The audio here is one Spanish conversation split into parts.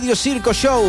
Radio Circo Show.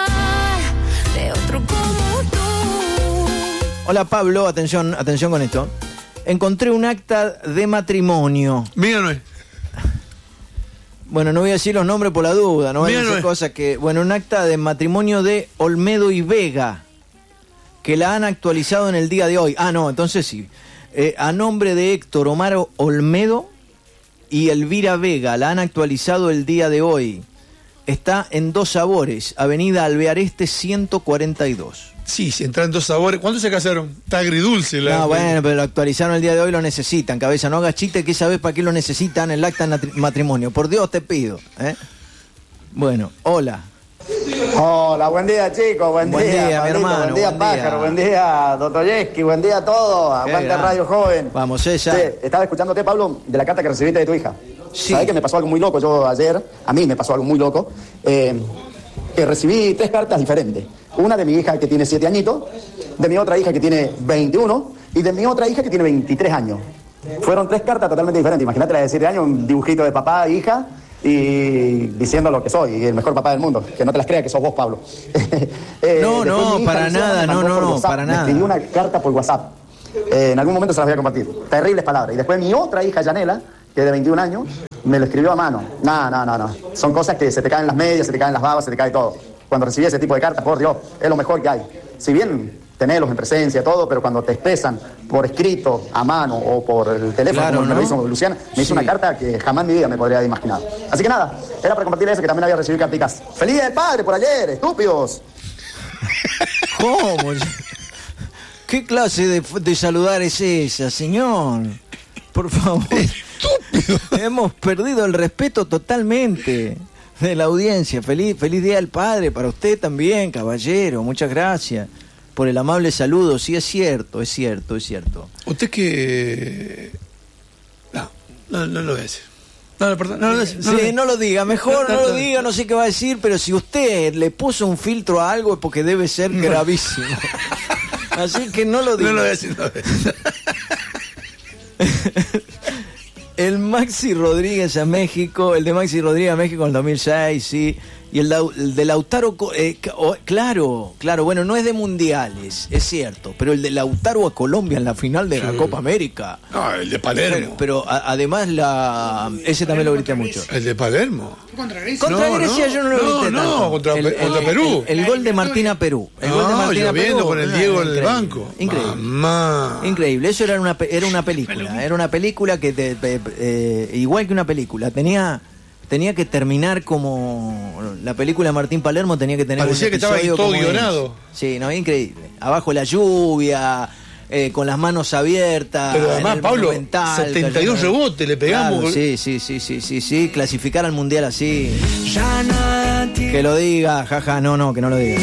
De otro como tú. Hola Pablo, atención con esto. Encontré un acta de matrimonio. Mío no es. Bueno, no voy a decir los nombres por la duda, no voy a decir cosas que... Bueno, un acta de matrimonio de Olmedo y Vega, que la han actualizado en el día de hoy. Ah, no, entonces sí. A nombre de Héctor Omar Olmedo y Elvira Vega, la han actualizado el día de hoy. Está en Dos Sabores, Avenida Alvear Este 142. Sí, se entran Dos Sabores. ¿Cuándo se casaron? Está agridulce. No, bueno, pero lo actualizaron el día de hoy, lo necesitan. Cabeza, no hagas chiste, que sabes para qué lo necesitan el acta de matrimonio. Por Dios te pido. Bueno, hola. Hola, buen día chicos, buen día mi Pablito, hermano, buen día Pájaro, buen día Dostoyevsky, buen día a todos, aguante Radio Joven. Vamos, ella. Sí, estaba escuchándote, Pablo, de la carta que recibiste de tu hija. Sí. ¿Sabés que me pasó algo muy loco? Yo ayer, a mí me pasó algo muy loco, que recibí 3 cartas diferentes. Una de mi hija que tiene 7 añitos, de mi otra hija que tiene 21 y de mi otra hija que tiene 23 años. Fueron 3 cartas totalmente diferentes. Imagínate la de 7 años, un dibujito de papá e hija y diciendo lo que soy, el mejor papá del mundo. Que no te las creas que sos vos, Pablo. No, para nada, para nada. Me escribió una carta por WhatsApp. En algún momento se las voy a compartir. Terribles palabras. Y después mi otra hija, Yanela, que es de 21 años, me lo escribió a mano. No. Son cosas que se te caen las medias, se te caen las babas, se te cae todo. Cuando recibí ese tipo de cartas, por Dios, es lo mejor que hay. Si bien tenerlos en presencia, todo, pero cuando te expresan por escrito, a mano o por el teléfono, claro, como me lo hizo Luciana, me hizo una carta que jamás en mi vida me podría haber imaginado. Así que nada, era para compartir eso, que también había recibido carticas. ¡Feliz Día del Padre por ayer, estúpidos! ¿Cómo? ¿Qué clase de saludar es esa, señor? Por favor. ¡Estúpido! Hemos perdido el respeto totalmente de la audiencia. Feliz Día del Padre para usted también, caballero. Muchas gracias por el amable saludo. Sí, es cierto. Usted que... No lo voy a decir. No lo diga, mejor no lo diga, no sé qué va a decir, pero si usted le puso un filtro a algo es porque debe ser gravísimo. Así que no lo diga. No lo voy a decir. El de Maxi Rodríguez a México en el 2006, sí. Y el de Lautaro, claro, bueno, no es de mundiales, es cierto, pero el de Lautaro a Colombia en la final de la Copa América. No, el de Palermo. Pero además ese también lo grité mucho. El de Palermo. Contra Grecia. Contra Grecia yo no lo grité tanto. No, contra Perú. El gol de Martina Perú. El gol de Martina lloviendo Perú, con el Diego en el banco. Increíble. Mamá. Increíble, eso era una película. Era una película que, igual que una película, tenía que terminar como la película de Martín Palermo, tenía que tener parecía un que estaba ahí todo guionado. Sí, no, increíble. Abajo la lluvia, con las manos abiertas. Pero además, Pablo, 72 rebotes le pegamos. Claro, sí, clasificar al mundial así. Que lo diga, jaja, no, que no lo diga.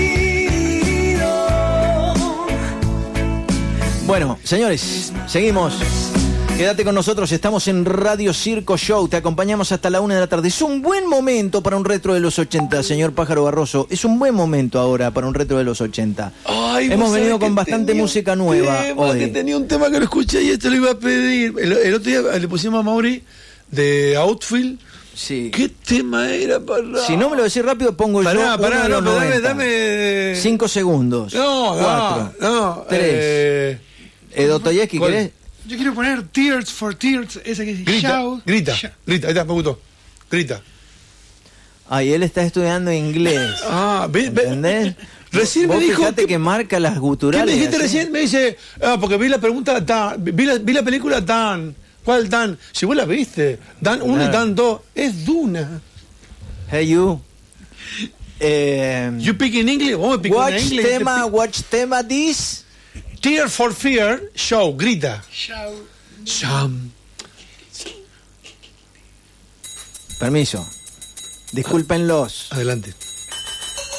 Bueno, señores, seguimos. Quédate con nosotros, estamos en Radio Circo Show, te acompañamos hasta la 1 de la tarde. Es un buen momento para un retro de los 80, señor Pájaro Barroso. Es un buen momento ahora para un retro de los 80. Ay, hemos venido con bastante música nueva hoy. Que tenía un tema que lo escuché y este lo iba a pedir. El otro día le pusimos a Mauri de Outfield. Sí. ¿Qué tema era para...? Si no me lo decís rápido, pongo pará, dame 5 segundos. 4, 3. Dostoyevsky, ¿querés? Yo quiero poner Tears for Tears, esa que dice grita, ahí está, me gustó. Grita. Ay, él está estudiando inglés. ¿Entendés? Recién vos me dijo... fíjate que marca las guturales. ¿Qué me dijiste recién? Me dice... porque vi la pregunta Dan. Vi la película Dan. ¿Cuál Dan? Si vos la viste. Dan 1 y Dan 2. Es Duna. Hey, you. You speak in English? Vos me pico en inglés. Watch tema this... Tears for Fear, show, grita. Show. Permiso. Discúlpenlos. Adelante.